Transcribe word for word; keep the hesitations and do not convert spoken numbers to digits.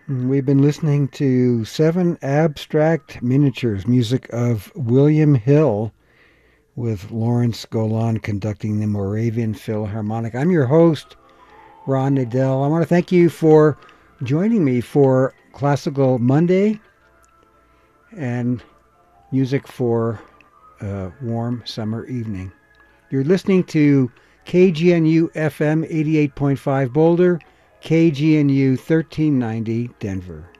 We've been listening to Seven Abstract Miniatures, music of William Hill, with Lawrence Golan conducting the Moravian Philharmonic. I'm your host, Ron Nadell. I want to thank you for joining me for Classical Monday and music for a warm summer evening. You're listening to K G N U F M eighty-eight point five Boulder, K G N U thirteen ninety Denver.